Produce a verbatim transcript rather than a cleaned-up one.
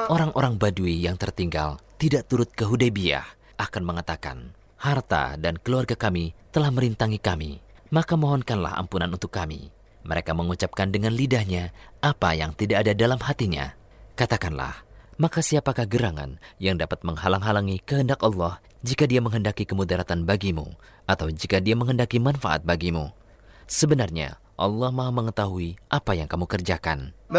orang-orang Badui yang tertinggal tidak turut ke Hudaybiyah akan mengatakan, harta dan keluarga kami telah merintangi kami, maka mohonkanlah ampunan untuk kami. Mereka mengucapkan dengan lidahnya apa yang tidak ada dalam hatinya. Katakanlah, maka siapakah gerangan yang dapat menghalang-halangi kehendak Allah jika dia menghendaki kemudaratan bagimu atau jika dia menghendaki manfaat bagimu? Sebenarnya Allah Maha mengetahui apa yang kamu kerjakan.